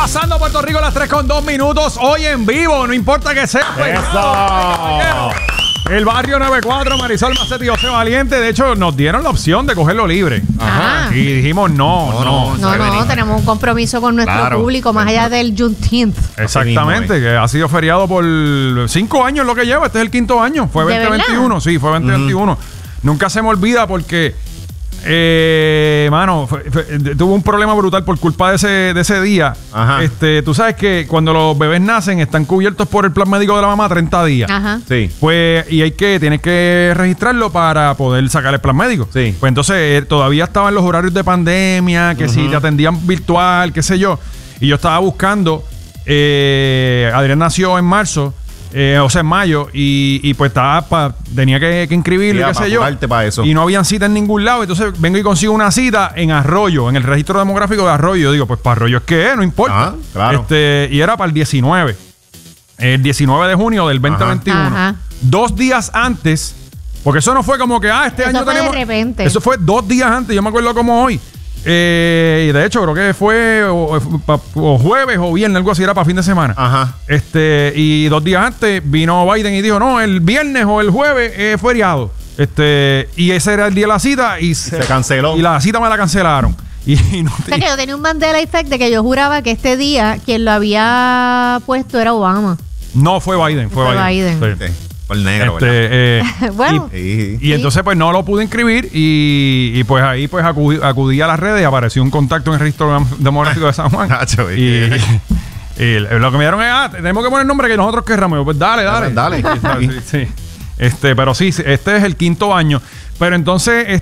Pasando a Puerto Rico las 3:02 hoy en vivo, no importa que sea. ¡Eso! El barrio 94, Marisol Macetti y José Valiente, de hecho, nos dieron la opción de cogerlo libre. Ajá. Y dijimos no. No, tenemos un compromiso con nuestro público más allá del Juneteenth. Exactamente, que ha sido feriado por 5 años lo que lleva. Este es el 5º año. Fue 2021. Sí, fue 2021. Nunca se me olvida porque, tuvo un problema brutal por culpa de ese día. Ajá. Tú sabes que cuando los bebés nacen están cubiertos por el plan médico de la mamá 30 días. Ajá. Sí. Pues, y tienes que registrarlo para poder sacar el plan médico. Sí. Pues entonces todavía estaban los horarios de pandemia, que si te atendían virtual, qué sé yo. Y yo estaba buscando, Adrián nació en marzo, en mayo, y pues tenía que inscribirlo, qué sé yo. Para eso. Y no habían cita en ningún lado. Entonces vengo y consigo una cita en Arroyo, en el registro demográfico de Arroyo. Yo digo, pues para Arroyo es que no importa. Ah, claro. Y era para el 19. El 19 de junio del 2021. Ajá. 2 días antes, porque eso no fue como que, este Eso año fue tenemos. de repente. Eso fue 2 días antes, yo me acuerdo como hoy. Y de hecho, creo que fue o jueves o viernes, algo así, era para fin de semana. Ajá. Y 2 días antes vino Biden y dijo, no, el viernes o el jueves es feriado. Y ese era el día de la cita y se canceló. Y la cita me la cancelaron. O sea que yo tenía un Mandela Effect de que yo juraba que este día quien lo había puesto era Obama. No, fue Biden. Fue Biden. Sí. Sí. Por el negro, ¿verdad? Bueno. Y entonces pues no lo pude inscribir y pues ahí pues acudí a las redes y apareció un contacto en el registro demográfico de San Juan. y lo que me dieron es, tenemos que poner el nombre que nosotros querramos. Pues dale. Sí. Pero sí, este es el 5º año. Pero entonces,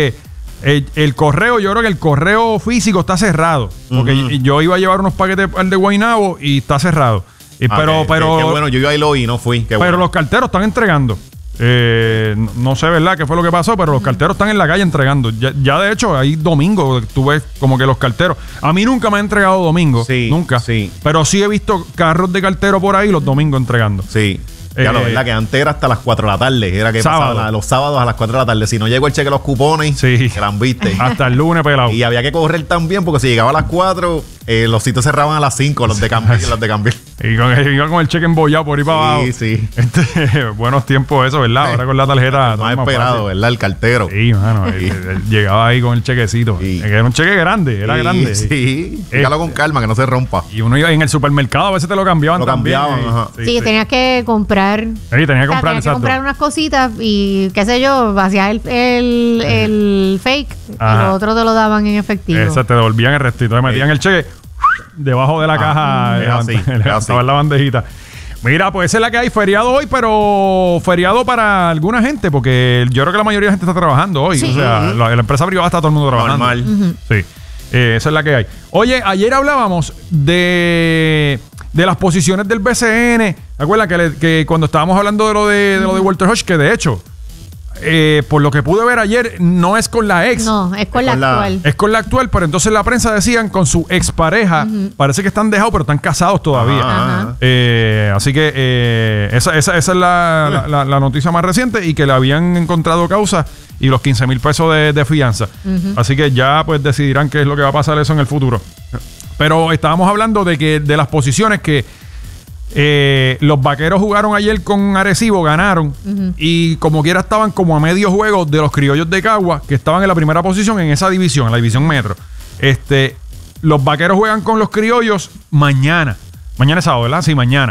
el correo, yo creo que el correo físico está cerrado. Porque yo iba a llevar unos paquetes al de Guaynabo y está cerrado. Pero qué bueno, yo ahí lo vi, no fui. Pero los carteros están entregando. No sé, ¿verdad?, qué fue lo que pasó, pero los carteros están en la calle entregando. Ya de hecho, ahí domingo tú ves como que los carteros. A mí nunca me han entregado domingo. Sí, nunca. Sí. Pero sí he visto carros de cartero por ahí los domingos entregando. Sí. Ya lo verdad que antes era hasta las 4 de la tarde. Era que pasaba los sábados a las 4 de la tarde. Si no llegó el cheque de los cupones, que las viste. Hasta el lunes pelado. Y había que correr también porque si llegaba a las 4, los sitios cerraban a las 5, los de cambio. Y iba con el cheque embollado por ahí para abajo. Sí. Buenos tiempos eso, ¿verdad? Ahora con la tarjeta. No ha esperado, ¿verdad? El cartero. Sí, mano. Él llegaba ahí con el chequecito. Sí. Era un cheque grande, era grande. Sí. Fíjalo con calma, que no se rompa. Y uno iba en el supermercado, a veces te lo cambiaban también. Ajá. Sí, tenías que comprar. Sí, tenías que comprar unas cositas y qué sé yo, hacías el fake. Ajá. Y los otros te lo daban en efectivo. Te devolvían el restito, te metían el cheque debajo de la caja, levantaban la bandejita. Mira, pues esa es la que hay, feriado hoy, pero feriado para alguna gente, porque yo creo que la mayoría de la gente está trabajando hoy. Sí. O sea, la empresa privada está todo el mundo trabajando. Normal. Sí, esa es la que hay. Oye, ayer hablábamos de las posiciones del BCN. ¿Acuerdas que cuando estábamos hablando de lo de Walter Hodge, que de hecho, por lo que pude ver ayer, no es con la ex. No, es con la actual. Es con la actual, pero entonces la prensa decían con su expareja. Parece que están dejados, pero están casados todavía. Ajá. Así que esa es la noticia más reciente, y que le habían encontrado causa y los 15,000 pesos de fianza. Así que ya pues decidirán qué es lo que va a pasar eso en el futuro. Pero estábamos hablando de las posiciones que los Vaqueros jugaron ayer con Arecibo, ganaron, y como quiera estaban como a medio juego de los Criollos de Cagua, que estaban en la primera posición en esa división, en la división metro. Los Vaqueros juegan con los Criollos mañana. Mañana es sábado, ¿verdad? Sí, mañana.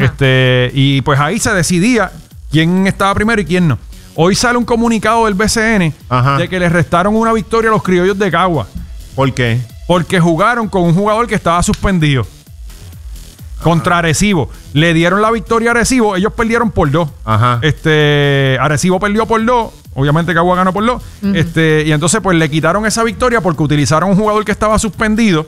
Y pues ahí se decidía quién estaba primero y quién no. Hoy sale un comunicado del BCN de que le restaron una victoria a los Criollos de Cagua. ¿Por qué? Porque jugaron con un jugador que estaba suspendido. Contra Arecibo. Le dieron la victoria a Arecibo. Ellos perdieron por 2. Arecibo perdió por 2. Obviamente Cagua ganó por 2. Y entonces pues le quitaron esa victoria porque utilizaron un jugador que estaba suspendido.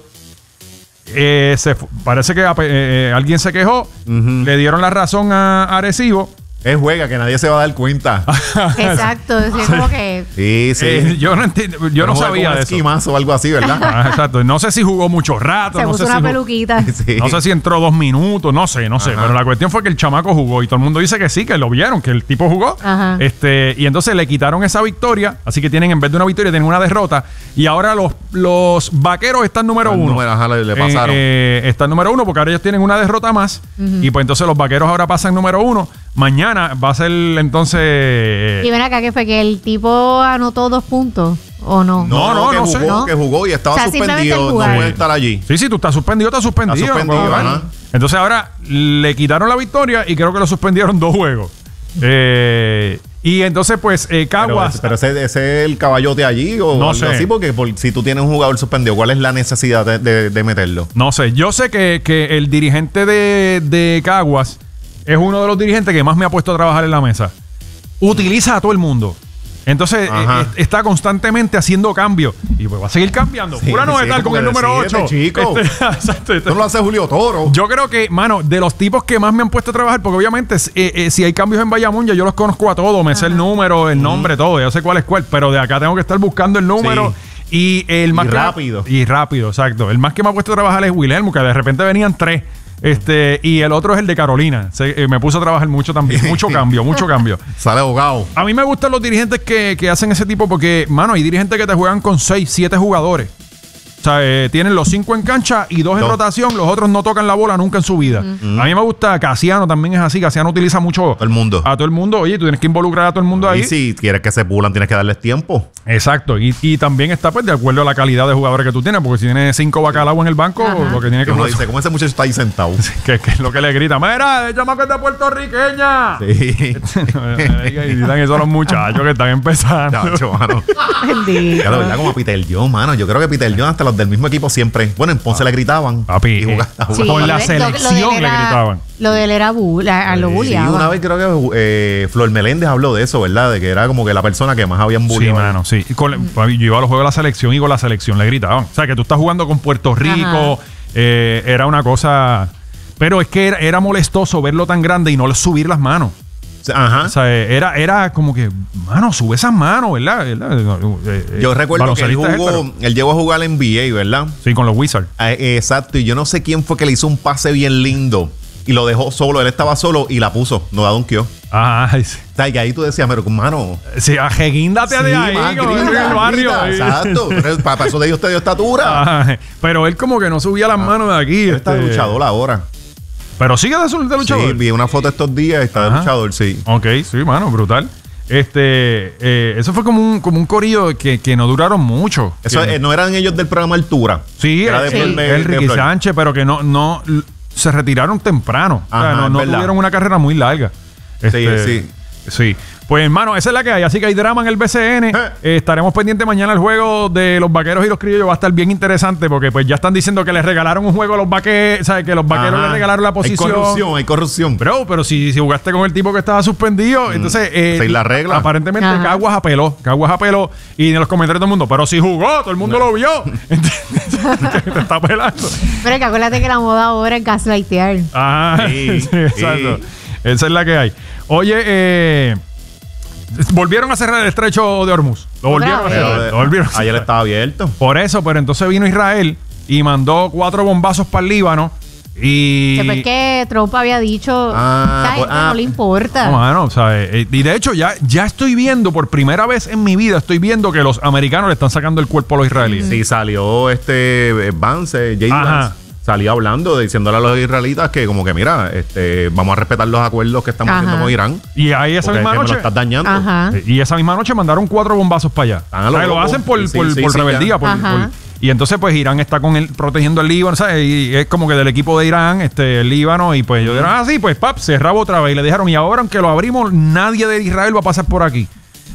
Parece que alguien se quejó. Le dieron la razón a Arecibo. Es juega, que nadie se va a dar cuenta. Exacto, es como que... Sí. Yo no entiendo, yo no sabía de eso. Esquimazo o algo así, ¿verdad? Exacto. No sé si jugó mucho rato. Se puso una peluquita. Sí. No sé si entró 2 minutos, no sé. Pero la cuestión fue que el chamaco jugó y todo el mundo dice que sí, que lo vieron, que el tipo jugó. Ajá. Y entonces le quitaron esa victoria, así que tienen, en vez de una victoria, tienen una derrota. Y ahora los vaqueros están número 1. Ajá, le pasaron. Están número 1 porque ahora ellos tienen una derrota más. Y pues entonces los vaqueros ahora pasan número 1. Mañana va a ser entonces... Y ven acá, que fue que el tipo anotó 2 puntos, ¿o no? No sé. Que jugó y estaba suspendido. No puede estar allí. Sí, tú estás suspendido, estás suspendido. Está suspendido, ajá. Entonces ahora le quitaron la victoria y creo que lo suspendieron 2 juegos. Y entonces, pues, Caguas... Pero ese es el caballote allí o no algo sé. así, porque si tú tienes un jugador suspendido, ¿cuál es la necesidad de meterlo? No sé. Yo sé que el dirigente de Caguas es uno de los dirigentes que más me ha puesto a trabajar en la mesa. Utiliza a todo el mundo. Entonces, está constantemente haciendo cambios. Y pues va a seguir cambiando. Pura novedad con el número 8. Chico. No lo hace Julio Toro. Yo creo que, mano, de los tipos que más me han puesto a trabajar, porque obviamente si hay cambios en Bayamón, ya yo los conozco a todos. Me sé el número, el nombre, todo. Ya sé cuál es cuál. Pero de acá tengo que estar buscando el número. Y el más rápido. Y rápido, exacto. El más que me ha puesto a trabajar es Wilhelmo, que de repente venían 3. Y el otro es el de Carolina. Me puso a trabajar mucho también. Mucho cambio. Sale ahogado. A mí me gustan los dirigentes que hacen ese tipo porque, mano, hay dirigentes que te juegan con 6, 7 jugadores. O sea, tienen los 5 en cancha y 2 en rotación. Los otros no tocan la bola nunca en su vida. A mí me gusta Casiano, también es así. Casiano utiliza mucho todo el mundo. A todo el mundo. Oye, tú tienes que involucrar a todo el mundo ahí. Y si quieres que se pulan, tienes que darles tiempo. Exacto. Y también está, pues, de acuerdo a la calidad de jugadores que tú tienes. Porque si tienes 5 bacalaos en el banco, lo que tiene que... Uno dice, ¿cómo ese muchacho está ahí sentado? que es lo que le grita. ¡Mira, el chamaco es de puertorriqueña! Sí. Y gritan eso a los muchachos que están empezando. Chacho, mano. Ya la verdad, como a Peter John, mano. Yo creo que Peter John, hasta los del mismo equipo siempre. Bueno, en Ponce le gritaban. Papi, Sí, con la selección le gritaban. Lo de él era lo bulleaba. Sí, una vez creo que Flor Meléndez habló de eso, ¿verdad? De que era como que la persona que más habían bulleado. Sí, mano, sí. Yo iba a los juegos de la selección y con la selección le gritaban. O sea, que tú estás jugando con Puerto Rico. Era una cosa... Pero es que era molestoso verlo tan grande y no subir las manos. Ajá. O sea, era como que, mano, sube esas manos, ¿verdad? Yo recuerdo que él llegó a jugar en NBA, ¿verdad? Sí, con los Wizards. Exacto. Y yo no sé quién fue que le hizo un pase bien lindo y lo dejó solo. Él estaba solo y la puso. No da donkeó. Ajá. Sí. O sea, y ahí tú decías, pero mano. Sí, ajeguíndate de ahí, como en el barrio. Exacto. Para eso de Dios te dio estatura. Ajá. Pero él como que no subía las manos de aquí. Él está de luchador ahora. Pero sigue de luchador. Sí, vi una foto estos días y está de luchador, sí. Ok, sí, mano, brutal. Eso fue como un corillo que no duraron mucho. Eso no eran ellos del programa Altura. Sí, era el Ricky Sánchez, pero que no se retiraron temprano. Ajá, o sea, no tuvieron una carrera muy larga. Sí. Pues, hermano, esa es la que hay. Así que hay drama en el BCN. Estaremos pendientes mañana el juego de los vaqueros y los criollos. Va a estar bien interesante porque pues ya están diciendo que les regalaron un juego a los vaqueros. ¿Sabes? Que los vaqueros les regalaron la posición. Hay corrupción. Pero si jugaste con el tipo que estaba suspendido, entonces... la regla. Aparentemente Caguas apeló. Y en los comentarios todo el mundo, pero si jugó, todo el mundo lo vio. Te está pelando. Pero que acuérdate que la moda ahora es gaslightear. Sí, exacto. Esa es la que hay. Oye, volvieron a cerrar el estrecho de Hormuz. Lo volvieron a cerrar. Ayer estaba abierto. Por eso, pero entonces vino Israel y mandó 4 bombazos para el Líbano. Y que fue que Trump había dicho no le importa. No, mano, o sea, y de hecho ya estoy viendo por primera vez en mi vida, estoy viendo que los americanos le están sacando el cuerpo a los israelíes. Sí, salió Vance, J.D. Vance, salió hablando, diciéndole a los israelitas que como que mira, vamos a respetar los acuerdos que estamos haciendo con Irán. Y ahí esa misma noche me lo estás dañando. Y esa misma noche mandaron 4 bombazos para allá. O sea, lo hacen por rebeldía, y entonces pues Irán está con él protegiendo el Líbano, ¿sabes? Y es como que del equipo de Irán, el Líbano, y pues yo dijeron, sí, pues cerraba otra vez. Y le dijeron, y ahora aunque lo abrimos, nadie de Israel va a pasar por aquí.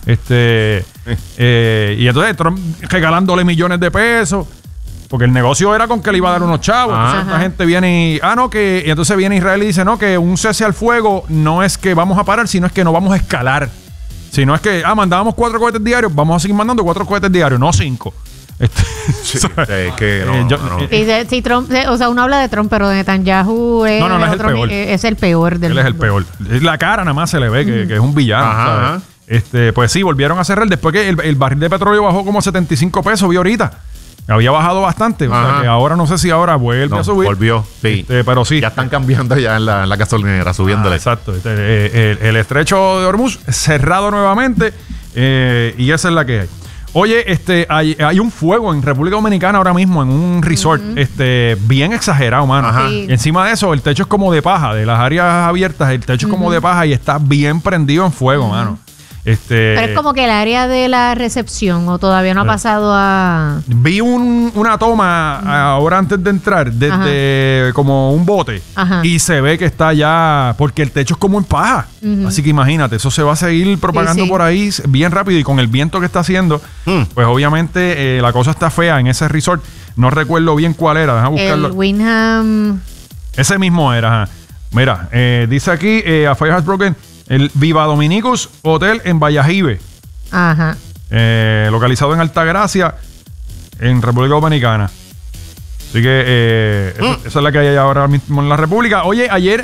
Y entonces Trump regalándole millones de pesos. Porque el negocio era con que le iba a dar unos chavos. Entonces esta gente viene y... y entonces viene Israel y dice, no, que un cese al fuego no es que vamos a parar, sino es que no vamos a escalar. Sino es que, mandábamos 4 cohetes diarios, vamos a seguir mandando 4 cohetes diarios, no 5. Sí, es que no. Si Trump, o sea, uno habla de Trump, pero de Netanyahu es, No, es el peor. Es el peor del Él es el mundo. peor. La cara nada más se le ve que es un villano. Ajá, ¿sabes? Pues sí, volvieron a cerrar después que el barril de petróleo bajó como a 75 pesos, vi ahorita. Había bajado bastante. O sea, que ahora no sé si ahora vuelve a subir. Volvió, sí. Pero sí. Ya están cambiando ya en la gasolinera, subiéndole. Exacto. El estrecho de Hormuz cerrado nuevamente. Y esa es la que hay. Oye, hay un fuego en República Dominicana ahora mismo en un resort, bien exagerado, mano. Ajá. Sí. Y encima de eso, el techo es como de paja, de las áreas abiertas, el techo es como de paja y está bien prendido en fuego, mano. Pero es como que el área de la recepción, o todavía no ha pasado a... Vi una toma ahora antes de entrar desde como un bote. Ajá. Y se ve que está ya, porque el techo es como en paja. Así que imagínate, eso se va a seguir propagando Sí. por ahí bien rápido y con el viento que está haciendo, pues obviamente la cosa está fea en ese resort. No recuerdo bien cuál era, déjame buscarlo. El Wyndham... Ese mismo era, ajá. Mira, dice aquí, a Fire Has Broken, el Viva Dominicus Hotel en Vallajive. Ajá. Localizado en Altagracia, en República Dominicana. Así que esa es la que hay ahora mismo en la República. Oye, ayer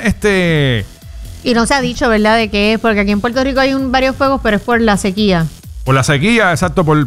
Y no se ha dicho, ¿verdad? De qué es, porque aquí en Puerto Rico hay varios fuegos, pero es por la sequía. por la sequía, exacto, por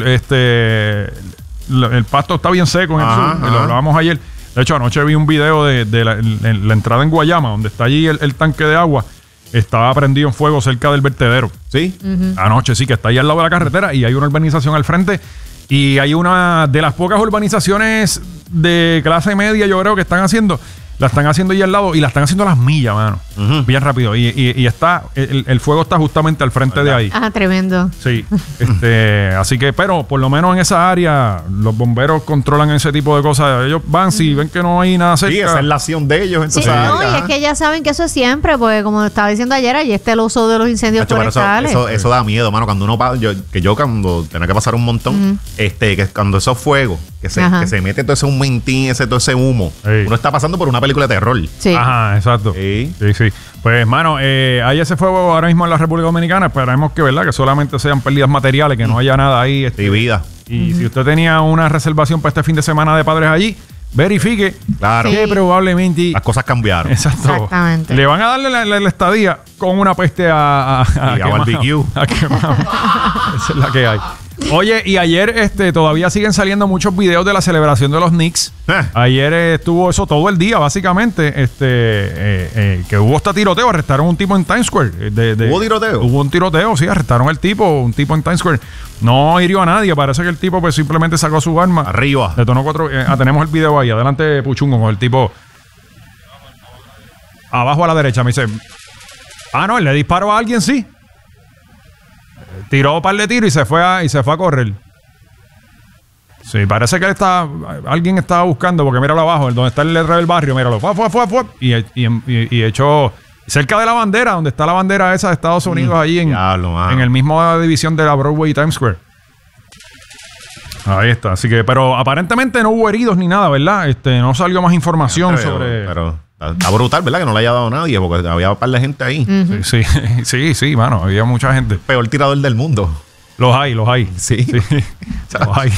el pasto está bien seco en el sur, lo hablábamos ayer. De hecho, anoche vi un video de la entrada en Guayama, donde está allí el tanque de agua. Estaba prendido en fuego cerca del vertedero. Sí. Anoche, sí, que está ahí al lado de la carretera y hay una urbanización al frente. Y hay una de las pocas urbanizaciones de clase media, yo creo, que están haciendo. La están haciendo ahí al lado y la están haciendo a las millas, mano. Bien rápido. Y está, el fuego está justamente al frente de ahí. Ajá, tremendo. Sí. Así que, pero por lo menos en esa área, los bomberos controlan ese tipo de cosas. Ellos van, si ven que no hay nada cerca. Sí, esa es la acción de ellos. Sí, Entonces, no, y es que ya saben que eso es siempre, porque como estaba diciendo ayer, allí está el uso de los incendios Nacho, pero forestales. eso da miedo, mano. Cuando uno pasa, yo cuando tenía que pasar un montón, que cuando esos fuegos, que se mete todo ese humentín, todo ese humo, uno está pasando por una película de terror. Sí. Ajá, exacto. Sí. Sí. Pues, hermano, hay ese fuego ahora mismo en la República Dominicana. Esperemos que, ¿verdad? Que solamente sean pérdidas materiales, que no haya nada ahí. Y vida. Y si usted tenía una reservación para este fin de semana de padres allí, verifique Claro. que Sí. probablemente... Las cosas cambiaron. Exacto. Exactamente. Le van a darle la estadía con una peste a quemado. barbecue. A quemado. Esa es la que hay. Oye, y ayer todavía siguen saliendo muchos videos de la celebración de los Knicks. Ayer estuvo eso todo el día, básicamente. Que hubo hasta tiroteo. Arrestaron un tipo en Times Square. ¿Hubo tiroteo? Hubo un tiroteo, sí. Arrestaron un tipo en Times Square. No hirió a nadie. Parece que el tipo pues simplemente sacó su arma. Arriba. Detonó 4. Tenemos el video ahí. Adelante, Puchungo, con el tipo abajo a la derecha. Me dice, no, él le disparó a alguien, sí. Tiró un par de tiros y se fue a correr. Sí, parece que alguien estaba buscando, porque míralo abajo, donde está el letrero del barrio, míralo. Fue. Y echó cerca de la bandera, donde está la bandera esa de Estados Unidos, allí en el mismo división de la Broadway y Times Square. Ahí está. Así que, pero aparentemente no hubo heridos ni nada, ¿verdad? No salió más información sobre. Pero está brutal, ¿verdad? Que no le haya dado a nadie, porque había un par de gente ahí. Sí, mano. Había mucha gente. Peor tirador del mundo. Los hay. Sí. Los hay.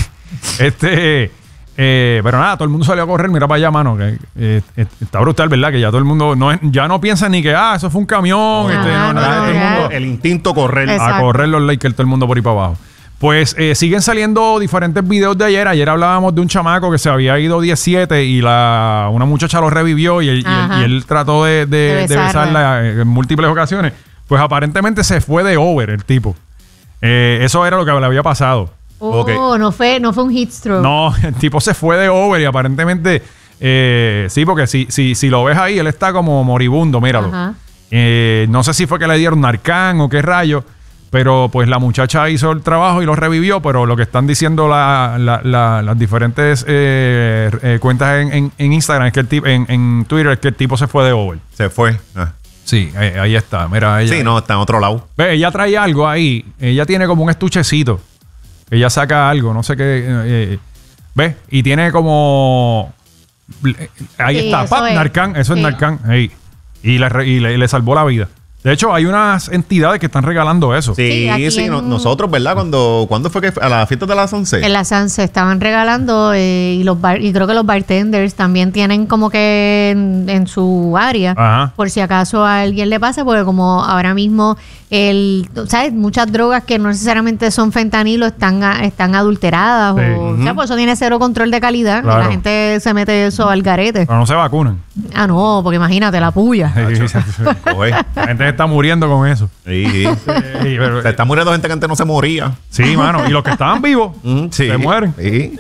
Pero nada, todo el mundo salió a correr. Mira para allá, mano. Que está brutal, ¿verdad? Que ya todo el mundo ya no piensa ni que, eso fue un camión. No, El instinto correr. Exacto. A correr los Lakers, todo el mundo por ahí para abajo. Pues siguen saliendo diferentes videos de ayer. Ayer hablábamos de un chamaco que se había ido 17 y una muchacha lo revivió y él trató de besarla en múltiples ocasiones. Pues aparentemente se fue de over el tipo. Eso era lo que le había pasado. No fue un heat stroke. No, el tipo se fue de over y aparentemente sí, porque si lo ves ahí, él está como moribundo, míralo. No sé si fue que le dieron Narcan o qué rayo. Pero pues la muchacha hizo el trabajo y lo revivió, pero lo que están diciendo las diferentes cuentas en Instagram es que el tipo, en Twitter es que el tipo se fue de over. Se fue. Sí, ahí está. Mira, ella. Sí, no, está en otro lado. Ve, ella trae algo ahí. Ella tiene como un estuchecito. Ella saca algo, no sé qué. ¿Ves? Y tiene como. Ahí está. Eso es. Narcan. Eso es Sí. Narcan. Ahí. Y le salvó la vida. De hecho, hay unas entidades que están regalando eso. Sí, nosotros, ¿verdad? ¿Cuándo fue que a las fiestas de la Sanse? En la Sanse estaban regalando y creo que los bartenders también tienen como que en su área, Ajá. por si acaso a alguien le pasa, porque como ahora mismo ¿sabes? Muchas drogas que no necesariamente son fentanilo están adulteradas Sí. o sea, por eso tiene cero control de calidad Claro. y la gente se mete eso al garete. Pero no se vacunan. Ah, no, porque imagínate la puya. Oye, La gente está muriendo con eso. sí. Pero- Se está muriendo gente que antes no se moría. sí, mano. Y los que estaban vivos Sí. se mueren. Sí.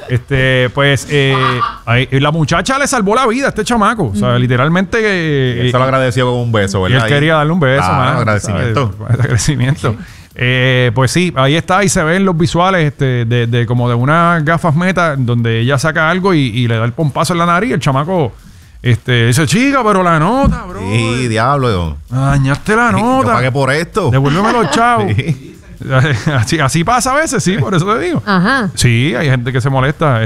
La muchacha le salvó la vida a este chamaco. O sea, literalmente. Él se lo agradeció con un beso, Y ¿verdad? él quería darle un beso, Ah, mano, agradecimiento. ¿sabes? Agradecimiento. Pues sí, ahí está y se ven los visuales de como de unas gafas meta donde ella saca algo y le da el pompazo en la nariz. El chamaco dice, chica, pero la nota, bro. Sí, diablo. Dañaste la Yo nota. pagué por esto. Devuélveme los chavos. Sí. Así pasa a veces, sí, por eso te digo. Ajá. Sí, hay gente que se molesta.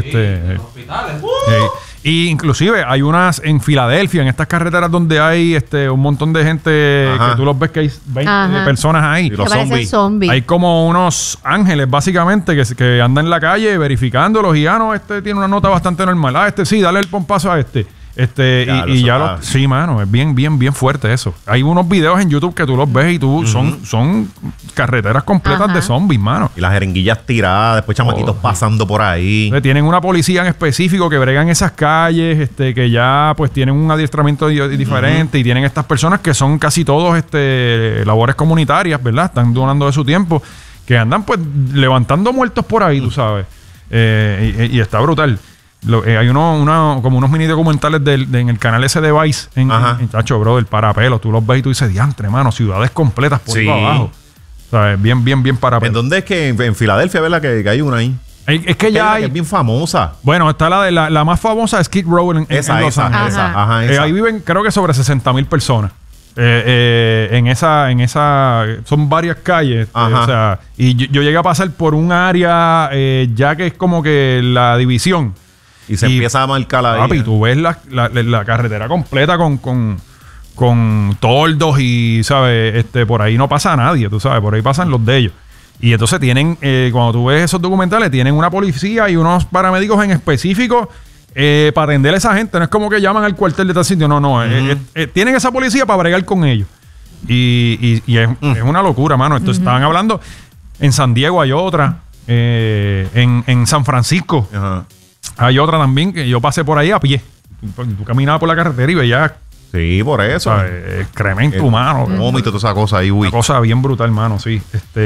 Y inclusive hay unas en Filadelfia, en estas carreteras donde hay un montón de gente Ajá. que tú los ves que hay 20 Ajá. personas ahí. Y Que los parecen zombies. Hay como unos ángeles, básicamente, que andan en la calle verificándolos y tiene una nota bastante normal. Sí, dale el pompazo a sí, mano, es bien, bien, bien fuerte eso. Hay unos videos en YouTube que tú los ves y son carreteras completas Ajá. de zombies, mano. Y las jeringuillas tiradas, después chamaquitos pasando por ahí. Tienen una policía en específico que bregan esas calles, que ya pues tienen un adiestramiento diferente y tienen estas personas que son casi todos labores comunitarias, ¿verdad? Están donando de su tiempo, que andan pues levantando muertos por ahí, tú sabes. Y está brutal. Hay como unos mini documentales en el canal ese de Vice en Tacho, bro, del parapelo. Tú los ves y tú dices, diantre, mano, ciudades completas por ahí para abajo. ¿Sabes? Bien, bien, bien parapelo. ¿En dónde es que? En Filadelfia, ¿verdad? Que hay una ahí. Es que ya hay. Es bien famosa. Bueno, está la más famosa es Skid Row en Los Ángeles. Esa. Ahí viven, creo que sobre 60,000 personas. En esa son varias calles. O sea, y yo llegué a pasar por un área ya que es como que la división. Y se empieza a marcar ahí. Papi, tú ves la carretera completa con toldos y, ¿sabes? Por ahí no pasa nadie, tú sabes. Por ahí pasan los de ellos. Y entonces tienen, cuando tú ves esos documentales, tienen una policía y unos paramédicos en específico para atender a esa gente. No es como que llaman al cuartel de tal sitio. No. Tienen esa policía para bregar con ellos. Y es una locura, mano. Entonces estaban hablando, en San Diego hay otra, en San Francisco. Ajá. Hay otra también que yo pasé por ahí a pie. Tú caminabas por la carretera y veías, Sí, por eso. ¿sabes? Excremento humano. Vómito, toda esa cosa ahí, uy. Una cosa bien brutal, hermano, sí.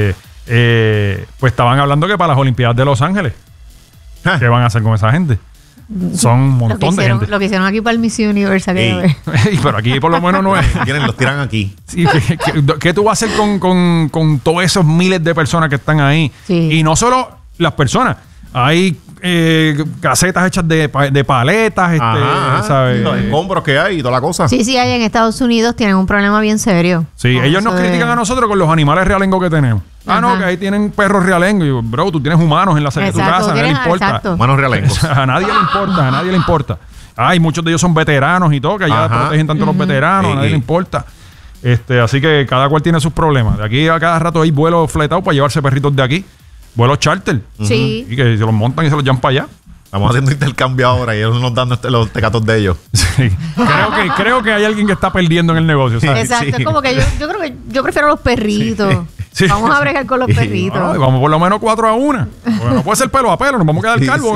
Pues estaban hablando que para las Olimpiadas de Los Ángeles, ¿qué van a hacer con esa gente? Son un montón de gente. Lo que hicieron aquí para el Miss Universe. Pero aquí por lo menos no es. Los tiran aquí. Sí, ¿qué tú vas a hacer con todos esos miles de personas que están ahí? Sí. Y no solo las personas. Hay casetas hechas de paletas, ¿sabes? Los escombros que hay y toda la cosa. Sí, hay en Estados Unidos tienen un problema bien serio. Sí, Con ellos eso nos de- critican a nosotros con los animales realengos que tenemos. No, Ajá. que ahí tienen perros realengos. Y yo, bro, tú tienes humanos en la cerca de tu Exacto, casa, a nadie le tienes- importa. exacto. Manos realengos. A nadie le importa. Ay, muchos de ellos son veteranos y todo, que allá Ajá. protegen tanto a los veteranos, a nadie Sí. le importa. Así que cada cual tiene sus problemas. De aquí a cada rato hay vuelos fletados para llevarse perritos de aquí. Vuelos charter. Sí. Y que se los montan y se los llevan para allá. Estamos haciendo intercambio ahora y ellos nos dan los tecatos de ellos. Sí. Creo que hay alguien que está perdiendo en el negocio, ¿sabes? Exacto, Sí. es como que yo creo que yo prefiero los perritos. Sí. Vamos a bregar con los perritos. Ay, vamos por lo menos 4-1. Porque no puede ser pelo a pelo, nos vamos a quedar Sí, calvos.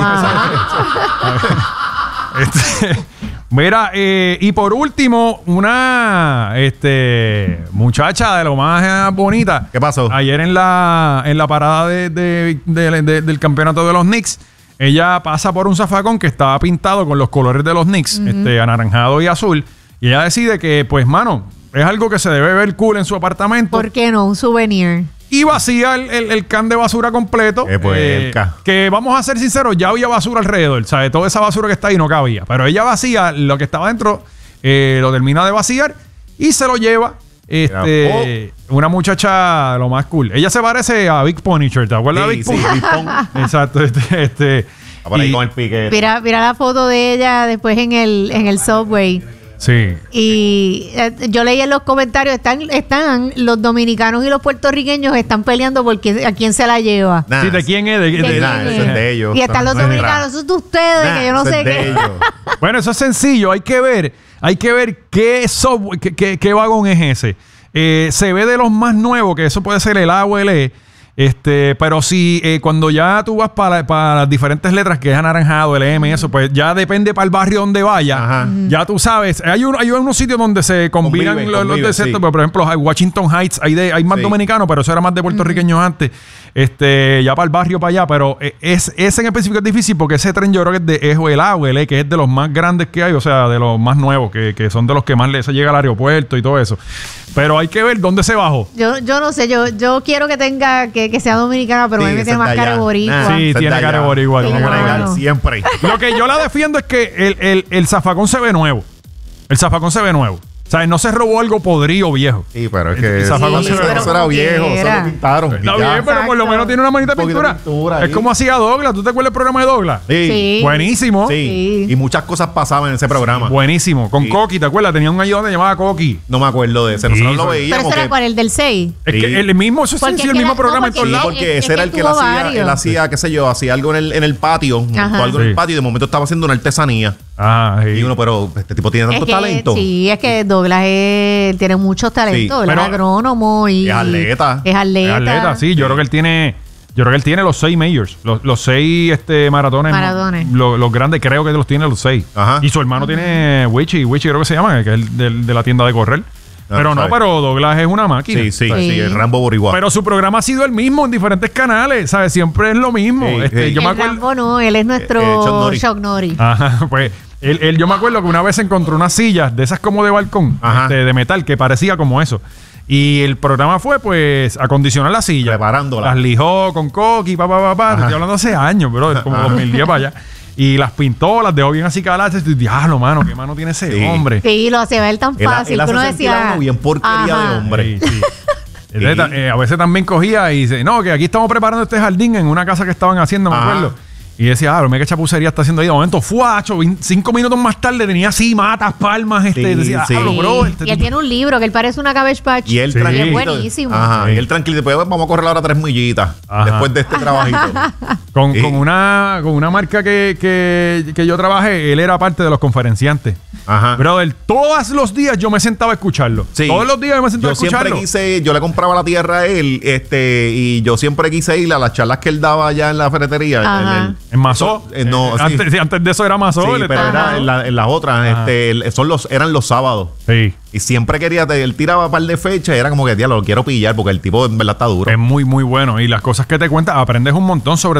sí. Mira, y por último, una muchacha de lo más bonita. ¿Qué pasó? Ayer en la parada del campeonato de los Knicks, ella pasa por un zafacón que estaba pintado con los colores de los Knicks, anaranjado y azul. Y ella decide que, pues, mano, es algo que se debe ver cool en su apartamento. ¿Por qué no? Un souvenir. Y vacía el can de basura completo. Qué puerca. Que vamos a ser sinceros, ya había basura alrededor. ¿Sabes? Toda esa basura que está ahí no cabía. Pero ella vacía lo que estaba dentro, lo termina de vaciar y se lo lleva. Una muchacha lo más cool. Ella se parece a Big Punisher. ¿Te acuerdas de Big Sí, Punisher? Big Pong. Exacto. Está por ahí y- con el piquete. Mira la foto de ella después en el subway. Sí. Y yo leí en los comentarios, están los dominicanos y los puertorriqueños están peleando por a quién se la lleva. Sí, ¿de quién es? ¿De quién es? Eso es de ellos. Y están los dominicanos, eso es de ustedes, que yo no sé qué. Bueno, eso es sencillo, hay que ver qué software, qué vagón es ese. Se ve de los más nuevos, que eso puede ser el A o el E. Pero si cuando ya tú vas para las diferentes letras, que es anaranjado, el M y eso, pues ya depende para el barrio donde vaya. Ya tú sabes. Hay unos sitios donde se combinan los desiertos, pero por ejemplo, Washington Heights, hay más dominicanos, pero eso era más de puertorriqueños antes. Ya para el barrio para allá, pero ese en específico es difícil porque ese tren yo creo que es el A o el E, que es de los más grandes que hay, o sea, de los más nuevos, que son de los que más se llega al aeropuerto y todo eso. Pero hay que ver dónde se bajó. Yo no sé, yo quiero que tenga, que sea dominicana, pero me tiene más cara de boricua. Sí, tiene cara de boricua. Siempre. Lo que yo la defiendo es que el zafacón se ve nuevo. El zafacón se ve nuevo. O sea, no se robó algo podrido viejo. Sí, pero es que eso era viejo, eso lo pintaron. Está bien, pero por lo menos tiene una manita de pintura. Es como hacía Douglas. ¿Tú te acuerdas del programa de Douglas? Sí. Buenísimo. Sí. Y muchas cosas pasaban en ese programa. Buenísimo. Con Coqui, ¿te acuerdas? Tenía un ayudante que llamaba Coqui. No me acuerdo de ese. Nosotros lo veíamos. Pero ese era para el del 6. Es que el mismo, eso es el mismo programa en todos lados. Porque ese era el que él hacía, qué sé yo, hacía algo en el patio. Montó algo en el patio y de momento estaba haciendo una artesanía. Y uno, pero este tipo tiene tanto talento. Sí, es que Douglas tiene muchos talentos. Él es agrónomo y es atleta. Es atleta, sí. Yo creo que él tiene los 6 majors, los 6 maratones. Los grandes, creo que los tiene los 6. Y su hermano tiene Wichi creo que se llama, que es el de la tienda de correr. Pero Douglas es una máquina. Sí, el Rambo Boricua. Pero su programa ha sido el mismo en diferentes canales, ¿sabes? Siempre es lo mismo. Yo me acuerdo, Rambo no, él es nuestro Chuck Norris. Ajá, pues yo me acuerdo que una vez encontró unas sillas de esas como de balcón, de metal, que parecía como eso. Y el programa fue, pues, acondicionar la silla. Preparándola. Las lijó con coqui, Te estoy hablando hace años, bro, como 2010 para allá. Y las pintó, las dejó bien así caladas. Y diablo, mano, qué mano tiene ese hombre. Sí, lo hacía ver tan fácil. Él que uno decía, bien porquería de hombre. Sí. A veces también cogía y dice, no, que aquí estamos preparando este jardín en una casa que estaban haciendo, me acuerdo. Y decía, mira qué chapucería está haciendo ahí. De momento, fuacho, 5 minutos más tarde tenía así matas, palmas. Decía, bro. Y él tiene un libro que él parece una Cabbage Patch. Y él es buenísimo. Y él tranquilo. Pues vamos a correr ahora 3 millitas después de este trabajito. Con una marca que yo trabajé, él era parte de los conferenciantes. Brother, todos los días yo me sentaba a escucharlo. Todos los días yo me sentaba a escucharlo. Yo le compraba la tierra a él, y yo siempre quise ir a las charlas que él daba allá en la ferretería. ¿En Mazó? No, antes de eso era Mazó. Sí, pero era en las otras. Eran los sábados. Sí. Y siempre él tiraba un par de fechas y era como que, tío, lo quiero pillar porque el tipo en verdad está duro. Es muy, muy bueno. Y las cosas que te cuenta, aprendes un montón sobre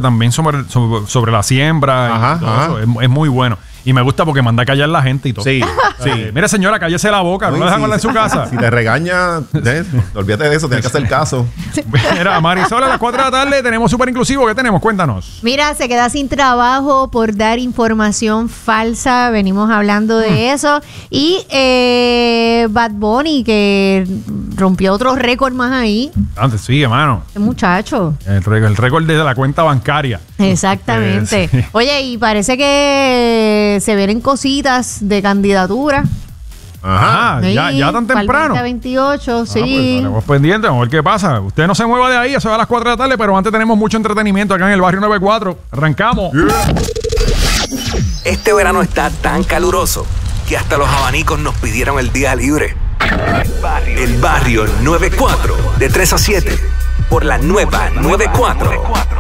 la siembra. Es muy bueno. Y me gusta porque manda a callar la gente y todo. Sí. Mire, señora, cállese la boca. No la dejan hablar en su casa. Si te regaña, olvídate de eso. Tienes que hacer caso. Mira, Marisol, a las 4 de la tarde tenemos Súper Inclusivo. ¿Qué tenemos? Cuéntanos. Mira, se queda sin trabajo por dar información falsa. Venimos hablando de eso. Y Bad Bunny, que rompió otro récord más ahí. Antes sigue, mano. Este muchacho. El récord de la cuenta bancaria. Exactamente. Sí. Oye, y parece que se vienen cositas de candidatura. Ya tan temprano. 2028, sí. Pues estaremos pendientes, vamos a ver qué pasa. Usted no se mueva de ahí, eso va a las 4 de la tarde, pero antes tenemos mucho entretenimiento acá en el barrio 94. Arrancamos. Este verano está tan caluroso que hasta los abanicos nos pidieron el día libre. El barrio 94, de 3 a 7, por la nueva 94.